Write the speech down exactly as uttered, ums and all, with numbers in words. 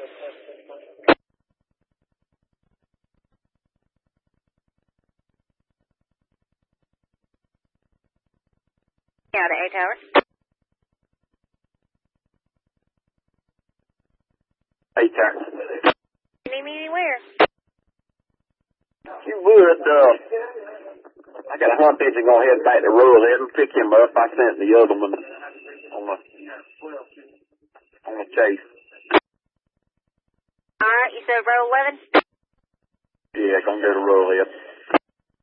Yeah, the A Tower. A Tower. You need me anywhere? You would, uh, I got a hump engine gonna head back to rural there and pick him up. I sent the other one on the, on the chase. Alright, you said row eleven? Yeah, gonna go to rural.